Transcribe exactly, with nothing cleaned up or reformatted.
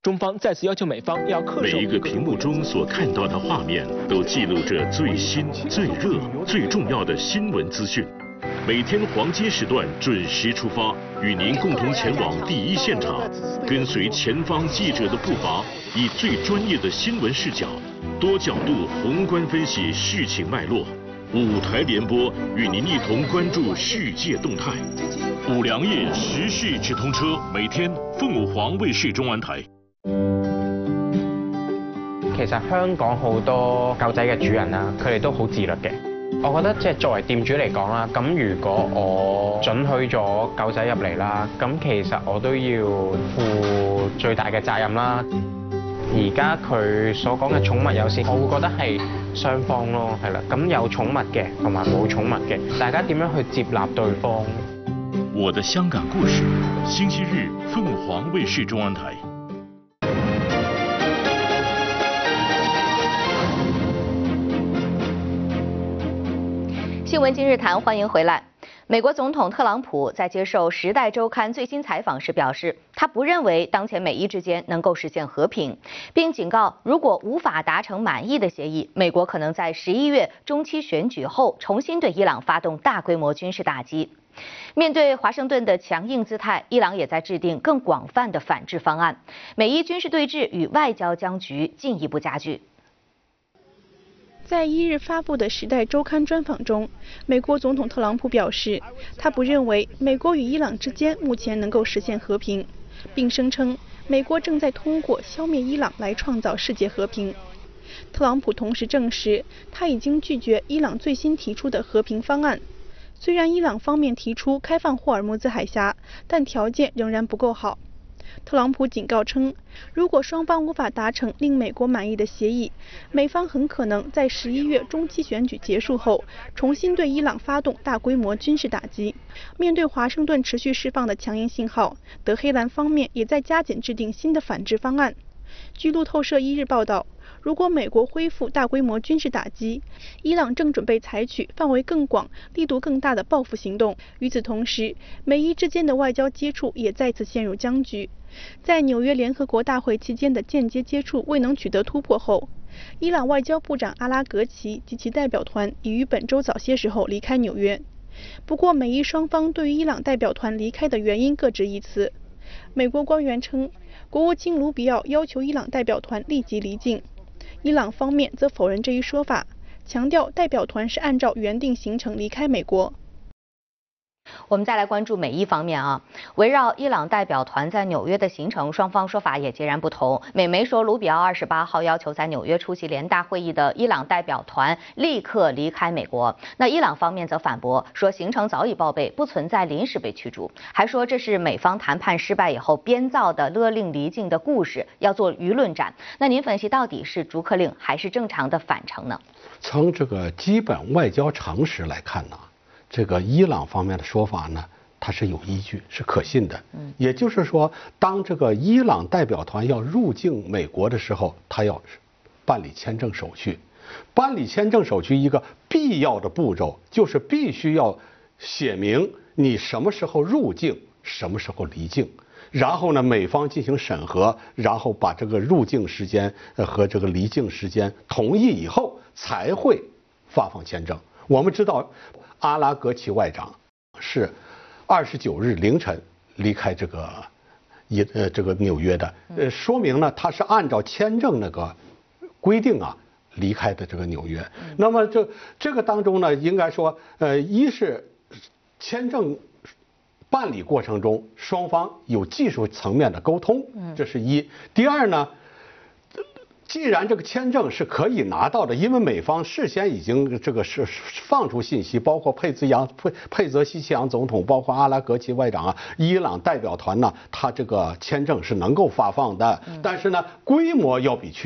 中方再次要求美方要恪守。 每一个屏幕中所看到的画面，都记录着最新、最热、最重要的新闻资讯。每天黄金时段准时出发，与您共同前往第一现场，跟随前方记者的步伐，以最专业的新闻视角，多角度宏观分析事情脉络。五台联播与您一同关注世界動態。五糧液時事直通車，每天鳳凰衛視中文台。 其實香港好多狗仔嘅主人啦，佢哋都好自律嘅。我覺得即係作為店主嚟講啦，咁如果我准許咗狗仔入嚟啦，咁其實我都要負最大嘅責任啦。而家佢所講嘅寵物友善，我會覺得係雙方咯，係啦。咁有寵物嘅同埋冇寵物嘅，大家點樣去接納對方？ 我的香港故事，星期日鳳凰衛視中文台。 新闻今日谈，欢迎回来。美国总统特朗普在接受《时代周刊》最新采访时表示，他不认为当前美伊之间能够实现和平，并警告，如果无法达成满意的协议，美国可能在十一月中期选举后重新对伊朗发动大规模军事打击。面对华盛顿的强硬姿态，伊朗也在制定更广泛的反制方案，美伊军事对峙与外交僵局进一步加剧。 在一日发布的《时代周刊》专访中，美国总统特朗普表示，他不认为美国与伊朗之间目前能够实现和平，并声称美国正在通过消灭伊朗来创造世界和平。特朗普同时证实，他已经拒绝伊朗最新提出的和平方案。虽然伊朗方面提出开放霍尔木兹海峡，但条件仍然不够好。特朗普警告称，如果双方无法达成令美国满意的协议，美方很可能在十一月中期选举结束后，重新对伊朗发动大规模军事打击。面对华盛顿持续释放的强硬信号，德黑兰方面也在加紧制定新的反制方案。据路透社一日报道，如果美国恢复大规模军事打击，伊朗正准备采取范围更广、力度更大的报复行动。与此同时，美伊之间的外交接触也再次陷入僵局。在纽约联合国大会期间的间接接触未能取得突破后，伊朗外交部长阿拉格齐及其代表团已于本周早些时候离开纽约。不过，美伊双方对于伊朗代表团离开的原因各执一词。美国官员称，国务卿卢比奥要求伊朗代表团立即离境，伊朗方面则否认这一说法，强调代表团是按照原定行程离开美国。 我们再来关注美伊方面啊，围绕伊朗代表团在纽约的行程，双方说法也截然不同。美媒说，卢比奥二十八号要求在纽约出席联大会议的伊朗代表团立刻离开美国。那伊朗方面则反驳说，行程早已报备，不存在临时被驱逐，还说这是美方谈判失败以后编造的勒令离境的故事，要做舆论战。那您分析到底是逐客令还是正常的返程呢？ 从这个基本外交常识来看呢，这个伊朗方面的说法呢，它是有依据，是可信的。嗯，也就是说，当这个伊朗代表团要入境美国的时候，他要办理签证手续。办理签证手续一个必要的步骤，就是必须要写明你什么时候入境，什么时候离境。然后呢，美方进行审核，然后把这个入境时间和这个离境时间同意以后，才会发放签证。我们知道，阿拉格齐外长是二十九日凌晨离开这个一呃这个纽约的，呃，说明呢他是按照签证那个规定啊离开的这个纽约。那么这这个当中呢，应该说，呃，一是签证办理过程中双方有技术层面的沟通，这是一。第二呢，既然这个签证是可以拿到的，因为美方事先已经这个是放出信息，包括佩兹扬佩佩泽西奇扬总统，包括阿拉格齐外长啊，伊朗代表团呢，他这个签证是能够发放的，但是呢，规模要比去